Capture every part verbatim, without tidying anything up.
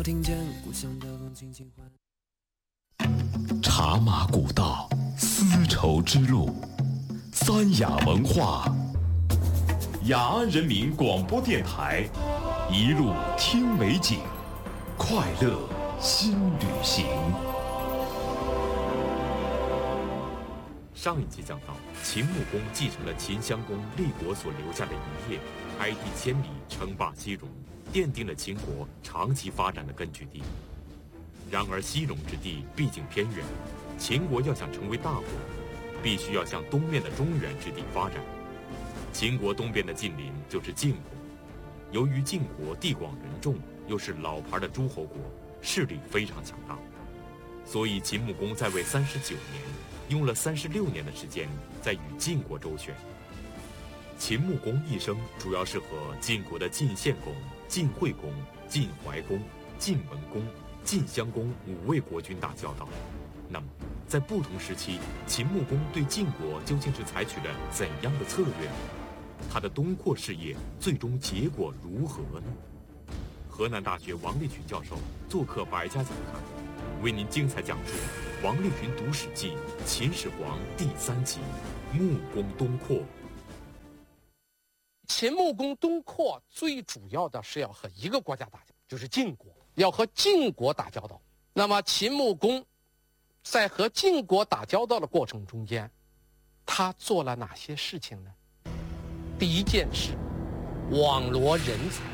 听见故乡的风轻轻唤。 茶马古道，丝绸之路，三雅文化。雅安人民广播电台，一路听美景，快乐新旅行。 上一集讲到，秦穆公继承了秦襄公立国所留下的遗业，开辟千里，称霸西戎，奠定了秦国长期发展的根据地。然而西戎之地毕竟偏远，秦国要想成为大国，必须要向东面的中原之地发展。秦国东边的近邻就是晋国，由于晋国地广人众，又是老牌的诸侯国，势力非常强大，所以秦穆公在位三十九年，用了三十六年的时间在与晋国周旋。秦穆公一生主要是和晋国的晋献公、晋惠公、晋怀公、晋文公、晋襄公五位国君打交道。那么在不同时期，秦穆公对晋国究竟是采取了怎样的策略呢？他的东扩事业最终结果如何呢？河南大学王立群教授做客百家讲坛，为您精彩讲述王立群读史记秦始皇第三集穆公东扩。 秦穆公东扩最主要的是要和一个国家打交道，就是晋国，要和晋国打交道。那么秦穆公在和晋国打交道的过程中间，他做了哪些事情呢？第一件事，网罗人才。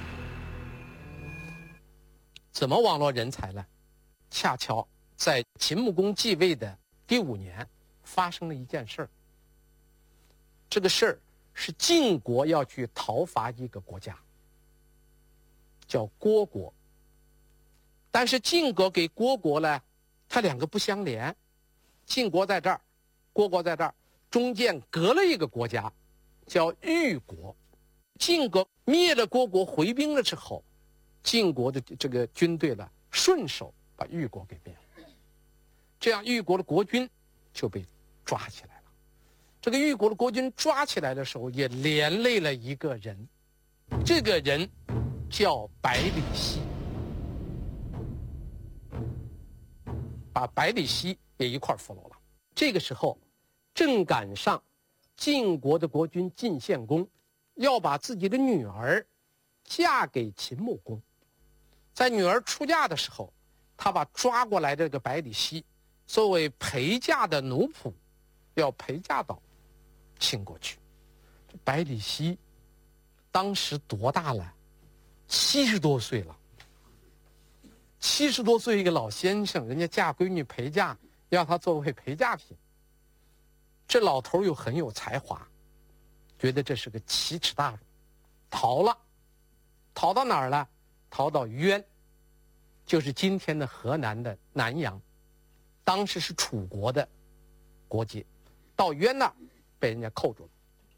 怎么网罗人才呢？恰巧在秦穆公继位的第五年，发生了一件事儿。这个事儿是晋国要去讨伐一个国家，叫虢国。但是晋国给虢国呢，它两个不相连，晋国在这儿，虢国在这儿，中间隔了一个国家，叫豫国。晋国灭了虢国回兵了之后，晋国的这个军队呢，顺手把豫国给灭了，这样豫国的国君就被抓起来了。这个豫国的国君抓起来的时候，也连累了一个人，这个人叫百里奚，把百里奚也一块俘虏了。这个时候正赶上晋国的国君晋献公要把自己的女儿嫁给秦穆公，在女儿出嫁的时候，他把抓过来的这个百里奚作为陪嫁的奴仆，要陪嫁到秦国去。这百里奚当时多大了？七十多岁了。七十多岁一个老先生，人家嫁闺女陪嫁，要他作为陪嫁品。这老头又很有才华，觉得这是个奇耻大辱，逃了。逃到哪儿了？逃到渊，就是今天的河南的南阳，当时是楚国的国界。到渊那儿被人家扣住了。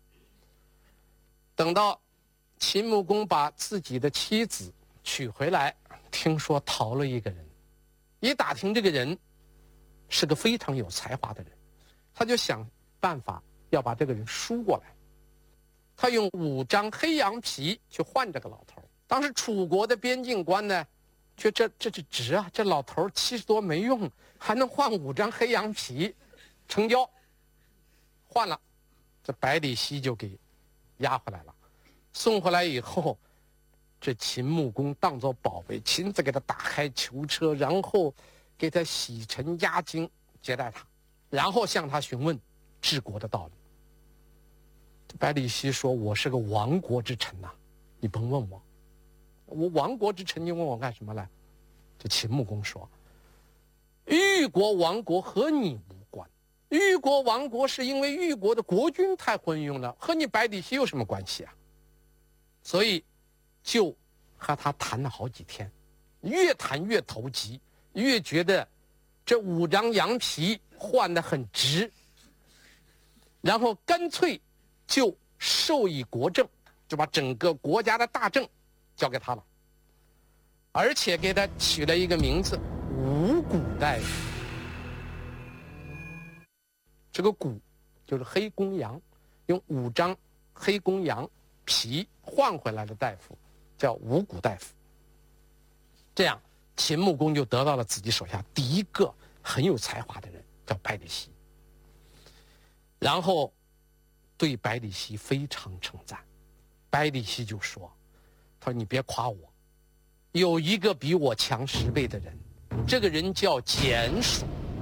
等到秦穆公把自己的妻子娶回来，听说逃了一个人，一打听这个人是个非常有才华的人，他就想办法要把这个人赎过来。他用五张黑羊皮去换这个老头。当时楚国的边境官呢，觉得这这是值啊，这老头七十多没用，还能换五张黑羊皮，成交。换了，这百里奚就给押回来了。送回来以后，这秦穆公当作宝贝，亲自给他打开囚车，然后给他洗尘压惊，接待他，然后向他询问治国的道理。百里奚说：“我是个亡国之臣呐、啊，你甭问我，我亡国之臣，你问我干什么来？”这秦穆公说：“豫国亡国和你无关，豫国亡国是因为豫国的国君太昏庸了，和你百里奚有什么关系啊？”所以就和他谈了好几天，越谈越投机，越觉得这五张羊皮换得很值，然后干脆就授以国政，就把整个国家的大政交给他了，而且给他取了一个名字五谷大夫。这个谷就是黑公羊，用五张黑公羊皮换回来的大夫叫五谷大夫。这样秦穆公就得到了自己手下第一个很有才华的人，叫百里奚。然后对百里奚非常称赞。百里奚就说：“他说你别夸我，有一个比我强十倍的人，这个人叫简蜀。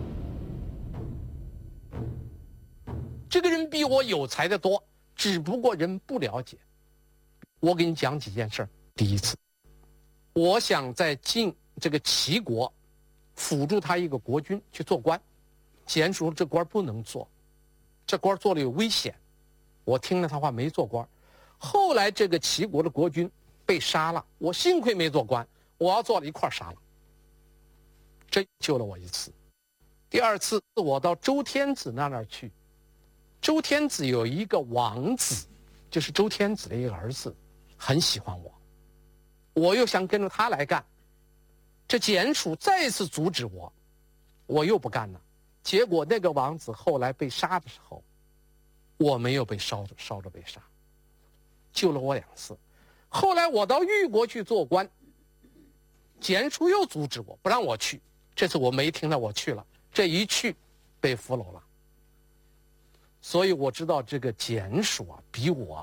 这个人比我有才的多，只不过人不了解。我给你讲几件事儿。第一次，我想在晋这个齐国辅助他一个国君去做官，简蜀这官不能做，这官做了有危险。我听了他话没做官。后来这个齐国的国君被杀了，我幸亏没做官，我要做了一块杀了。这救了我一次。第二次，我到周天子那儿去，周天子有一个王子，就是周天子的一个儿子，很喜欢我，我又想跟着他来干。这简蜀再次阻止我，我又不干了。结果那个王子后来被杀的时候，我没有被烧着烧着被杀，救了我两次。后来我到豫国去做官，简蜀又阻止我不让我去，这次我没听到我去了，这一去被俘虏了。所以我知道这个简蜀啊比我